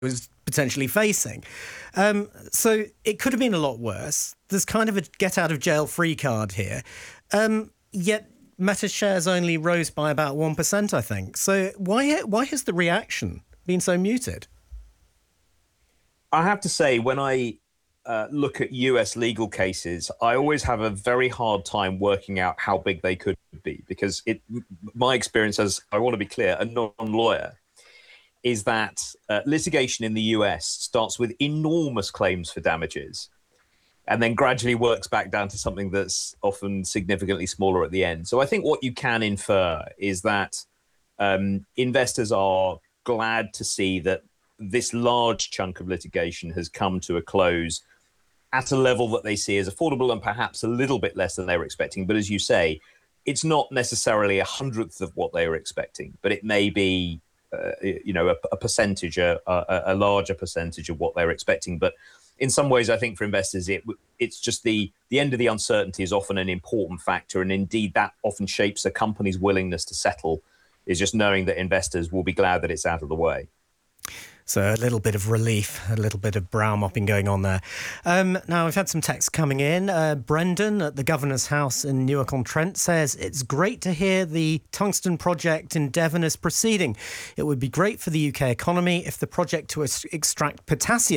was potentially facing. So it could have been a lot worse. There's kind of a get-out-of-jail-free card here. Yet Meta's shares only rose by about 1%, I think. So why has the reaction been so muted? I have to say, when I look at US legal cases, I always have a very hard time working out how big they could be, because my experience, as I want to be clear, a non-lawyer, is that litigation in the US starts with enormous claims for damages and then gradually works back down to something that's often significantly smaller at the end. So I think what you can infer is that investors are glad to see that this large chunk of litigation has come to a close at a level that they see as affordable and perhaps a little bit less than they were expecting. But as you say, it's not necessarily 1/100th of what they were expecting, but it may be a percentage, a larger percentage of what they were expecting. But in some ways, I think for investors, it's just the end of the uncertainty is often an important factor. And indeed, that often shapes a company's willingness to settle, is just knowing that investors will be glad that it's out of the way. So a little bit of relief, a little bit of brow mopping going on there. Now, we've had some texts coming in. Brendan at the Governor's House in Newark-on-Trent says, it's great to hear the tungsten project in Devon is proceeding. It would be great for the UK economy if the project to extract potassium